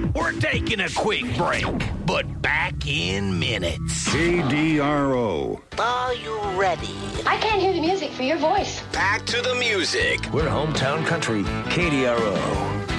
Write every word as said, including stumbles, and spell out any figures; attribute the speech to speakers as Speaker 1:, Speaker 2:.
Speaker 1: We're taking a quick break, but back in minutes.
Speaker 2: K D R O.
Speaker 3: Are you ready?
Speaker 4: I can't hear the music for your voice.
Speaker 1: Back to the music.
Speaker 5: We're hometown country, K D R O.